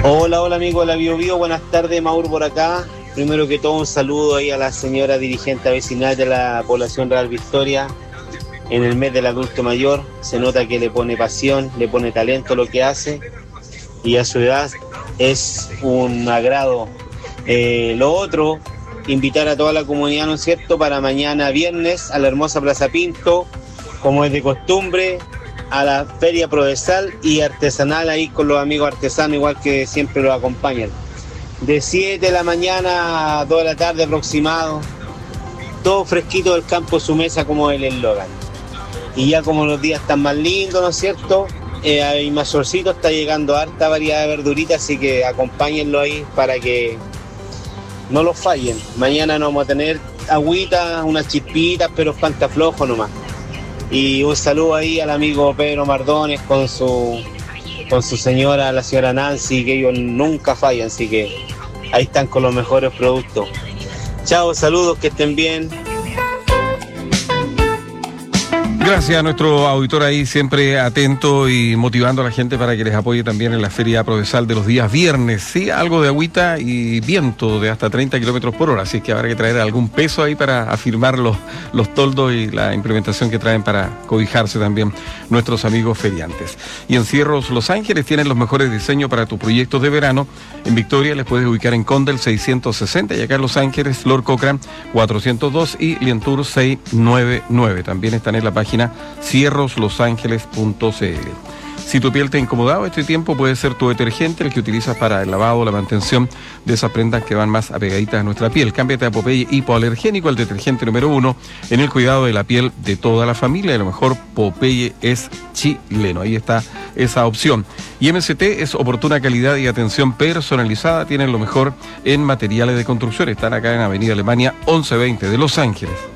Hola, hola amigo de la Bio Bio, buenas tardes, Mauro por acá. Primero que todo un saludo ahí a la señora dirigente vecinal de la población Real Victoria. En el mes del adulto mayor se nota que le pone pasión, le pone talento lo que hace y a su edad es un agrado. Lo otro, invitar a toda la comunidad, ¿no es cierto?, para mañana viernes a la hermosa Plaza Pinto, como es de costumbre, a la Feria Provenzal y artesanal ahí con los amigos artesanos, igual que siempre los acompañan. De 7 de la mañana a 2 de la tarde aproximado, todo fresquito del campo, su mesa, como el eslogan. Y ya como los días están más lindos, ¿no es cierto?, hay más solcito, está llegando harta variedad de verduritas, así que acompáñenlo ahí para que no los fallen. Mañana no vamos a tener agüita, unas chispitas, pero espantaflojo nomás. Y un saludo ahí al amigo Pedro Mardones con su señora, la señora Nancy, que ellos nunca fallan, así que ahí están con los mejores productos. Chao, saludos, que estén bien. Gracias a nuestro auditor ahí, siempre atento y motivando a la gente para que les apoye también en la Feria Provenzal de los días viernes. Sí, algo de agüita y viento de hasta 30 kilómetros por hora, así que habrá que traer algún peso ahí para afirmar los toldos y la implementación que traen para cobijarse también nuestros amigos feriantes. Y en Cierros Los Ángeles tienen los mejores diseños para tus proyectos de verano. En Victoria les puedes ubicar en Condel 660 y acá en Los Ángeles, Lord Cochrane 402 y Lientour 699. También están en la página cierroslosangeles.cl. Si tu piel te ha incomodado este tiempo, puede ser tu detergente el que utilizas para el lavado, la mantención de esas prendas que van más apegaditas a nuestra piel. Cámbiate a Popeye Hipoalergénico, el detergente número 1 en el cuidado de la piel de toda la familia. Y a lo mejor Popeye es chileno. Ahí está esa opción. Y MST es oportuna calidad y atención personalizada. Tienen lo mejor en materiales de construcción. Están acá en Avenida Alemania 1120 de Los Ángeles.